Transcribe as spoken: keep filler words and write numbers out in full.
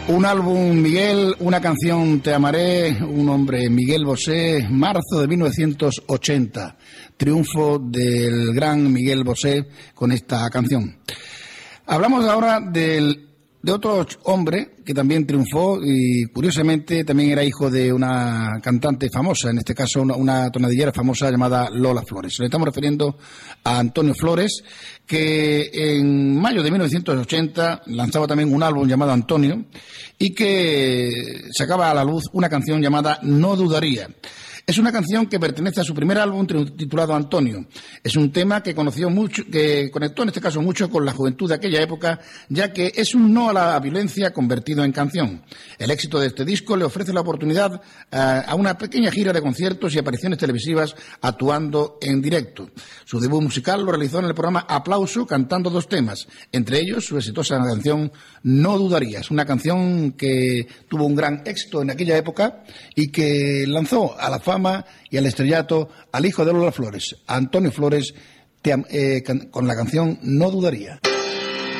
Un álbum, Miguel, una canción, Te amaré, un hombre, Miguel Bosé, marzo de mil novecientos ochenta. Triunfo del gran Miguel Bosé con esta canción. Hablamos ahora del, de otro hombre que también triunfó y curiosamente también era hijo de una cantante famosa, en este caso una, una tonadillera famosa llamada Lola Flores. Le estamos refiriendo a Antonio Flores, que en mayo de mil novecientos ochenta lanzaba también un álbum llamado Antonio y que sacaba a la luz una canción llamada No dudaría. Es una canción que pertenece a su primer álbum titulado Antonio. Es un tema que conoció mucho, que conectó en este caso mucho con la juventud de aquella época, ya que es un no a la violencia convertido en canción. El éxito de este disco le ofrece la oportunidad a, a una pequeña gira de conciertos y apariciones televisivas actuando en directo. Su debut musical lo realizó en el programa Aplauso cantando dos temas, entre ellos su exitosa canción No dudarías, una canción que tuvo un gran éxito en aquella época y que lanzó a la fama y al estrellato al hijo de Lola Flores, Antonio Flores, te, eh, con la canción No dudaría.